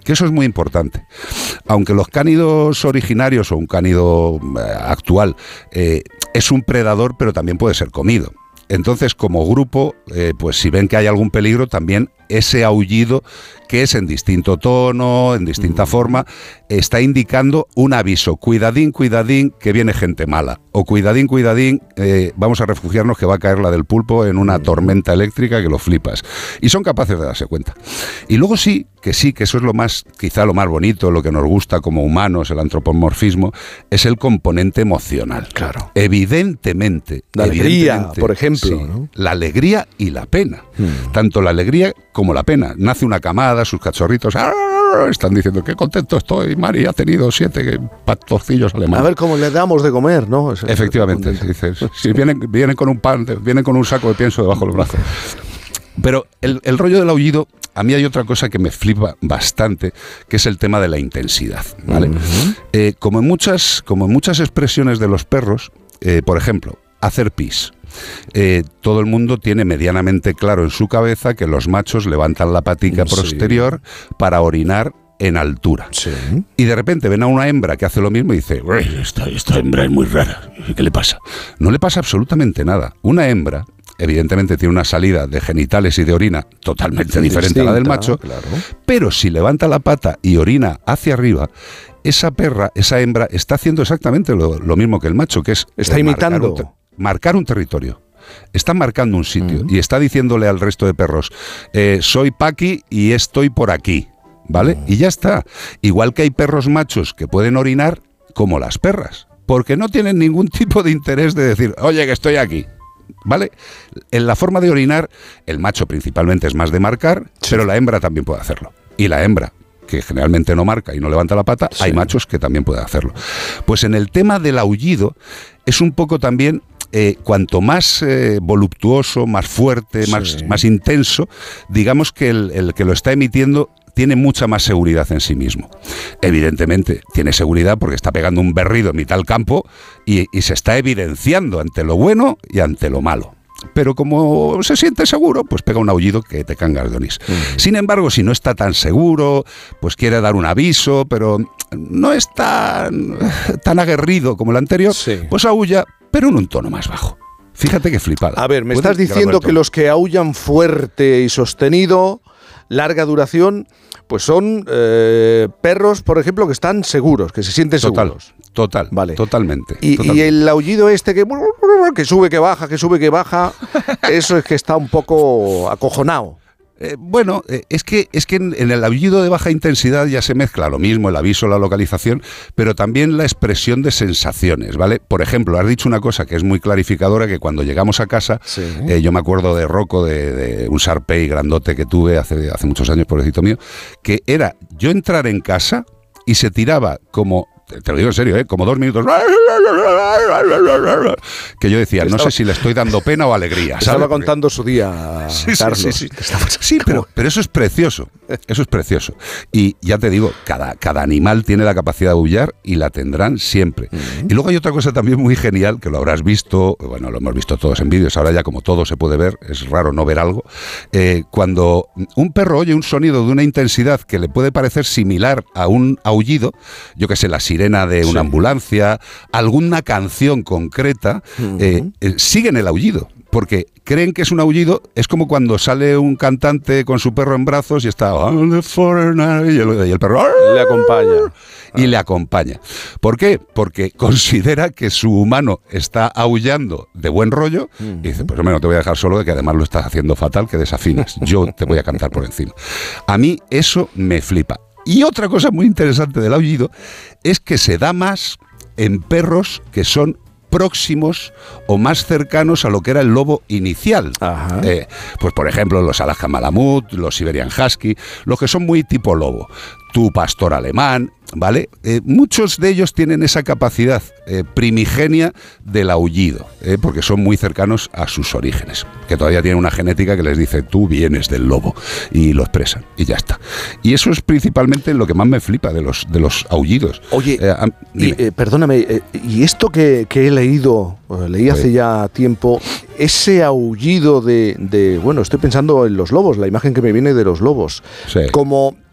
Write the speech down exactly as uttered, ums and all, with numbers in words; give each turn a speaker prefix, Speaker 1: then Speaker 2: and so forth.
Speaker 1: que eso es muy importante. Aunque los cánidos originarios o un cánido eh, actual eh, es un predador, pero también puede ser comido. Entonces, como grupo, eh, pues si ven que hay algún peligro, también ese aullido, que es en distinto tono, en distinta mm. forma, está indicando un aviso. Cuidadín, cuidadín, que viene gente mala. O cuidadín, cuidadín, eh, vamos a refugiarnos que va a caer la del pulpo en una tormenta eléctrica que lo flipas. Y son capaces de darse cuenta. Y luego sí, que sí, que eso es lo más, quizá lo más bonito, lo que nos gusta como humanos, el antropomorfismo, es el componente emocional.
Speaker 2: Claro.
Speaker 1: Evidentemente.
Speaker 2: La
Speaker 1: evidentemente,
Speaker 2: alegría, por ejemplo.
Speaker 1: Sí,
Speaker 2: ¿no?
Speaker 1: La alegría y la pena.
Speaker 2: Hmm.
Speaker 1: Tanto la alegría como la pena. Nace una camada, sus cachorritos están diciendo qué contento estoy, Mari ha tenido siete pastorcillos alemanes.
Speaker 2: A ver cómo le damos de comer, ¿no? Es,
Speaker 1: Efectivamente, dices, si vienen, vienen con un pan, vienen con un saco de pienso debajo del brazo. Pero el, el rollo del aullido, a mí hay otra cosa que me flipa bastante, que es el tema de la intensidad, ¿vale? Uh-huh. Eh, como en muchas, como en muchas expresiones de los perros, eh, por ejemplo, hacer pis. Eh, todo el mundo tiene medianamente claro en su cabeza que los machos levantan la patica sí. posterior para orinar en altura.
Speaker 2: Sí.
Speaker 1: Y de repente ven a una hembra que hace lo mismo y dice, esta, esta hembra es muy rara, ¿qué le pasa? No le pasa absolutamente nada. Una hembra evidentemente tiene una salida de genitales y de orina totalmente diferente distinta, a la del macho,
Speaker 2: claro.
Speaker 1: Pero si levanta la pata y orina hacia arriba, esa perra, esa hembra, está haciendo exactamente lo, lo mismo que el macho, que es...
Speaker 2: Está imitando...
Speaker 1: Marcar un, marcar un territorio. Está marcando un sitio uh-huh. y está diciéndole al resto de perros, eh, soy Paqui y estoy por aquí, ¿vale? Uh-huh. Y ya está. Igual que hay perros machos que pueden orinar como las perras, porque no tienen ningún tipo de interés de decir, oye, que estoy aquí. ¿Vale? En la forma de orinar, el macho principalmente es más de marcar, sí. pero la hembra también puede hacerlo. Y la hembra, que generalmente no marca y no levanta la pata, sí. hay machos que también pueden hacerlo. Pues en el tema del aullido, es un poco también, eh, cuanto más eh, voluptuoso, más fuerte, sí. más, más intenso, digamos que el, el que lo está emitiendo tiene mucha más seguridad en sí mismo. Evidentemente, tiene seguridad porque está pegando un berrido en mitad del campo y, y se está evidenciando ante lo bueno y ante lo malo. Pero como se siente seguro, pues pega un aullido que te cangas de onís. Mm. Sin embargo, si no está tan seguro, pues quiere dar un aviso, pero no es tan, tan aguerrido como el anterior, sí. pues aulla, pero en un tono más bajo. Fíjate qué flipada.
Speaker 2: A ver, me estás diciendo que los que aullan fuerte y sostenido, larga duración, pues son eh, perros, por ejemplo, que están seguros, que se sienten
Speaker 1: total,
Speaker 2: seguros.
Speaker 1: Total,
Speaker 2: vale.
Speaker 1: totalmente.
Speaker 2: Y,
Speaker 1: totalmente.
Speaker 2: y el aullido este que, que sube, que baja, que sube, que baja, eso es que está un poco acojonado.
Speaker 1: Eh, bueno, eh, es que, es que en, en el aullido de baja intensidad ya se mezcla lo mismo, el aviso, la localización, pero también la expresión de sensaciones, ¿vale? Por ejemplo, has dicho una cosa que es muy clarificadora, que cuando llegamos a casa, sí. eh, yo me acuerdo de Rocco, de, de un Shar-Pei grandote que tuve hace, hace muchos años, pobrecito mío, que era yo entrar en casa y se tiraba como... Te lo digo en serio, ¿eh? Como dos minutos. Que yo decía, no sé si le estoy dando pena o alegría.
Speaker 2: ¿sabes? Estaba contando su día,
Speaker 1: sí,
Speaker 2: Carlos.
Speaker 1: Sí, sí, sí. sí pero, pero eso es precioso. Eso es precioso. Y ya te digo, cada, cada animal tiene la capacidad de aullar y la tendrán siempre. Uh-huh. Y luego hay otra cosa también muy genial, que lo habrás visto, bueno, lo hemos visto todos en vídeos, ahora ya como todo se puede ver, es raro no ver algo. Eh, cuando un perro oye un sonido de una intensidad que le puede parecer similar a un aullido, yo que sé, la sirena de una sí. ambulancia, alguna canción concreta, uh-huh. eh, eh, siguen el aullido, porque creen que es un aullido. Es como cuando sale un cantante con su perro en brazos y está on the foreigner, y, el, y el perro
Speaker 2: le acompaña.
Speaker 1: Y le acompaña. ¿Por qué? Porque considera que su humano está aullando de buen rollo uh-huh. y dice, pues hombre, no te voy a dejar solo, de que además lo estás haciendo fatal, que desafinas. Yo te voy a cantar por encima. A mí eso me flipa. Y otra cosa muy interesante del aullido es que se da más en perros que son próximos o más cercanos a lo que era el lobo inicial. Eh, pues por ejemplo los Alaskan Malamut, los Siberian Husky, los que son muy tipo lobo. Tu pastor alemán, ¿vale? Eh, muchos de ellos tienen esa capacidad eh, primigenia del aullido, eh, porque son muy cercanos a sus orígenes, que todavía tienen una genética que les dice, tú vienes del lobo, y lo expresan, y ya está. Y eso es principalmente lo que más me flipa de los, de los aullidos.
Speaker 2: Oye, eh, a, y, eh, perdóname, eh, y esto que, que he leído, eh, leí hace ya tiempo, ese aullido de, de, bueno, estoy pensando en los lobos, la imagen que me viene de los lobos,
Speaker 1: sí.
Speaker 2: como...